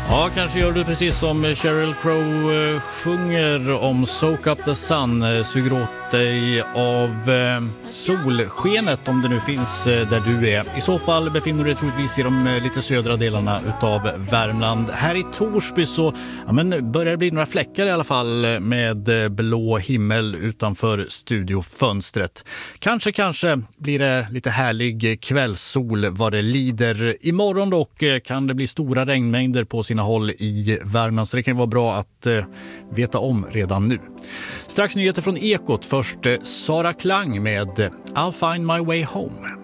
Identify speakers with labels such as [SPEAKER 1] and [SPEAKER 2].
[SPEAKER 1] Ja, kanske gör du precis som Sheryl Crow sjunger om Soak Up the Sun, suger åt dig av solskenet om det nu finns där du är. I så fall befinner du dig troligtvis i de lite södra delarna utav Värmland. Här i Torsby så börjar det bli några fläckar i alla fall med blå himmel utanför studiofönstret. Kanske blir det lite härlig kvällssol vad det lider. Imorgon dock kan det bli stora regnmängder på sina håll i Värmland, så det kan vara bra att veta om redan nu. Strax nyheter från Ekot, först Sara Klang med I'll Find My Way Home.